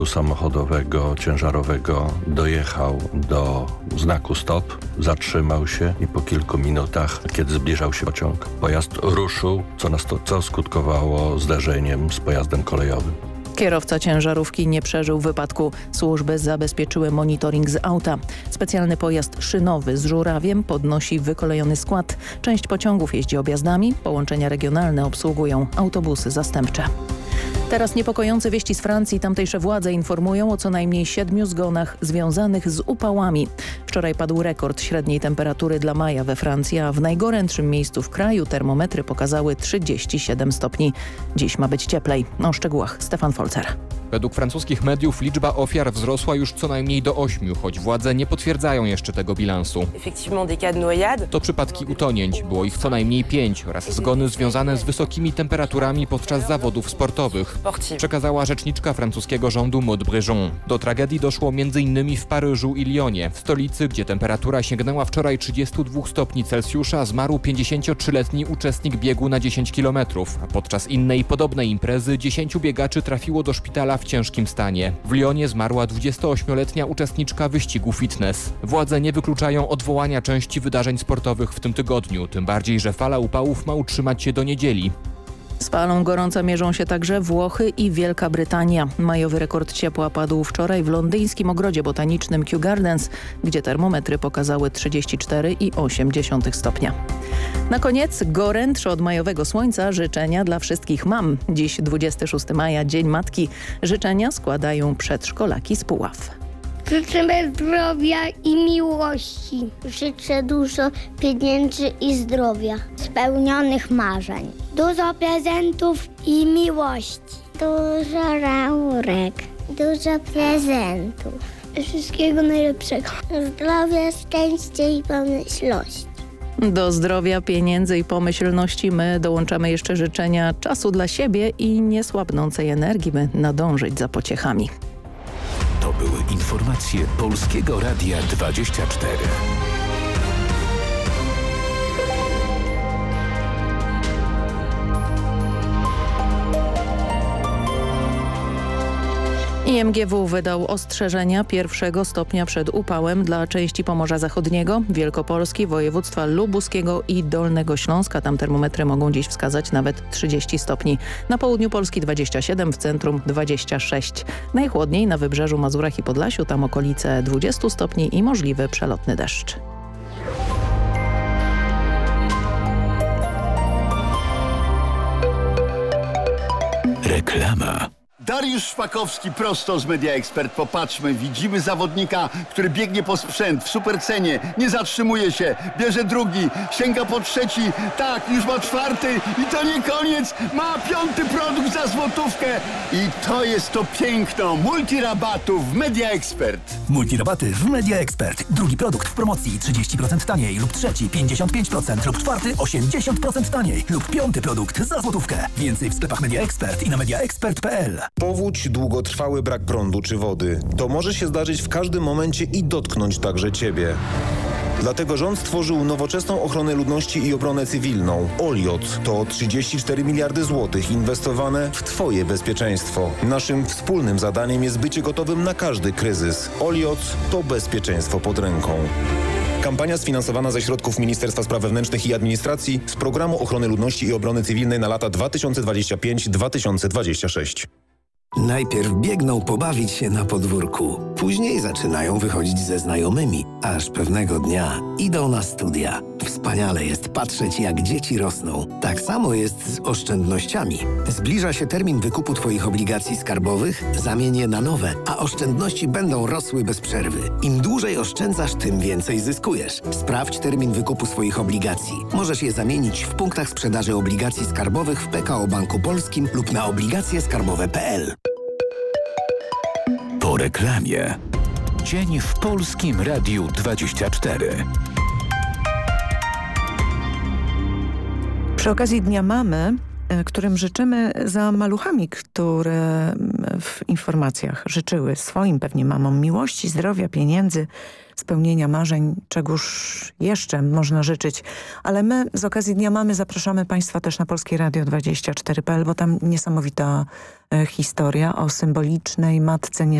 samochodowego, ciężarowego dojechał do znaku stop, zatrzymał się i po kilku minutach, kiedy zbliżał się pociąg, pojazd ruszył, co skutkowało zderzeniem z pojazdem kolejowym. Kierowca ciężarówki nie przeżył wypadku. Służby zabezpieczyły monitoring z auta. Specjalny pojazd szynowy z żurawiem podnosi wykolejony skład. Część pociągów jeździ objazdami, połączenia regionalne obsługują autobusy zastępcze. Teraz niepokojące wieści z Francji. Tamtejsze władze informują o co najmniej 7 zgonach związanych z upałami. Wczoraj padł rekord średniej temperatury dla maja we Francji, a w najgorętszym miejscu w kraju termometry pokazały 37 stopni. Dziś ma być cieplej. O szczegółach Stefan Folzer. Według francuskich mediów liczba ofiar wzrosła już co najmniej do 8, choć władze nie potwierdzają jeszcze tego bilansu. To przypadki utonięć, było ich co najmniej 5 oraz zgony związane z wysokimi temperaturami podczas zawodów sportowych, przekazała rzeczniczka francuskiego rządu Maud Brejon. Do tragedii doszło m.in. w Paryżu i Lyonie. W stolicy, gdzie temperatura sięgnęła wczoraj 32 stopni Celsjusza, zmarł 53-letni uczestnik biegu na 10 km, a podczas innej podobnej imprezy 10 biegaczy trafiło do szpitala w ciężkim stanie. W Lyonie zmarła 28-letnia uczestniczka wyścigu fitness. Władze nie wykluczają odwołania części wydarzeń sportowych w tym tygodniu, tym bardziej, że fala upałów ma utrzymać się do niedzieli. Z falą gorąca mierzą się także Włochy i Wielka Brytania. Majowy rekord ciepła padł wczoraj w londyńskim ogrodzie botanicznym Kew Gardens, gdzie termometry pokazały 34,8 stopnia. Na koniec gorętsze od majowego słońca życzenia dla wszystkich mam. Dziś 26 maja, Dzień Matki. Życzenia składają przedszkolaki z Puław. Życzymy zdrowia i miłości. Życzę dużo pieniędzy i zdrowia. Spełnionych marzeń. Dużo prezentów i miłości. Dużo laurek. Dużo prezentów. Wszystkiego najlepszego. Zdrowia, szczęścia i pomyślności. Do zdrowia, pieniędzy i pomyślności my dołączamy jeszcze życzenia czasu dla siebie i niesłabnącej energii, by nadążyć za pociechami. To były informacje Polskiego Radia 24. IMGW wydał ostrzeżenia 1. stopnia przed upałem dla części Pomorza Zachodniego, Wielkopolski, województwa lubuskiego i Dolnego Śląska. Tam termometry mogą dziś wskazać nawet 30 stopni. Na południu Polski 27, w centrum 26. Najchłodniej na wybrzeżu, Mazurach i Podlasiu, tam okolice 20 stopni i możliwy przelotny deszcz. Reklama. Dariusz Szpakowski prosto z Media Expert. Popatrzmy, widzimy zawodnika, który biegnie po sprzęt w supercenie, nie zatrzymuje się, bierze drugi, sięga po trzeci, tak, już ma czwarty i to nie koniec, ma 5. produkt za złotówkę i to jest to piękno multirabatów w Media Expert. Multirabaty w Media Expert. Drugi produkt w promocji 30% taniej lub trzeci 55% lub czwarty 80% taniej lub 5. produkt za złotówkę. Więcej w sklepach Media Expert i na mediaexpert.pl. Powódź, długotrwały brak prądu czy wody. To może się zdarzyć w każdym momencie i dotknąć także Ciebie. Dlatego rząd stworzył nowoczesną ochronę ludności i obronę cywilną. OLIOT to 34 miliardy złotych inwestowane w Twoje bezpieczeństwo. Naszym wspólnym zadaniem jest bycie gotowym na każdy kryzys. OLIOT to bezpieczeństwo pod ręką. Kampania sfinansowana ze środków Ministerstwa Spraw Wewnętrznych i Administracji z Programu Ochrony Ludności i Obrony Cywilnej na lata 2025-2026. Najpierw biegną pobawić się na podwórku, później zaczynają wychodzić ze znajomymi, aż pewnego dnia idą na studia. Wspaniale jest patrzeć, jak dzieci rosną. Tak samo jest z oszczędnościami. Zbliża się termin wykupu Twoich obligacji skarbowych, zamień je na nowe, a oszczędności będą rosły bez przerwy. Im dłużej oszczędzasz, tym więcej zyskujesz. Sprawdź termin wykupu swoich obligacji. Możesz je zamienić w punktach sprzedaży obligacji skarbowych w PKO Banku Polskim lub na obligacjeskarbowe.pl. Po reklamie. Dzień w Polskim Radiu 24. Przy okazji Dnia Mamy którym życzymy za maluchami, które w informacjach życzyły swoim pewnie mamom miłości, zdrowia, pieniędzy, spełnienia marzeń, czegoż jeszcze można życzyć. Ale my z okazji Dnia Mamy zapraszamy Państwa też na Polskie Radio 24.pl, bo tam niesamowita historia o symbolicznej matce